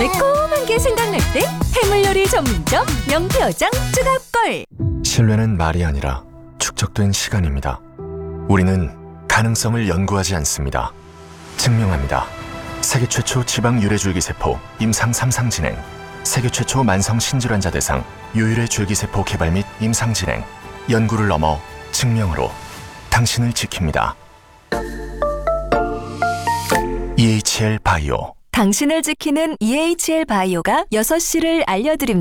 매콤한 게 생각날 때 해물요리 전문점 명태어장 추가골. 신뢰는 말이 아니라 축적된 시간입니다. 우리는 가능성을 연구하지 않습니다. 증명합니다. 세계 최초 지방 유래줄기세포 임상 3상 진행, 세계 최초 만성 신질환자 대상 유일의 줄기세포 개발 및 임상 진행, 연구를 넘어 증명으로 당신을 지킵니다. EHL 바이오. 당신을 지키는 EHL 바이오가 6시를 알려드립니다.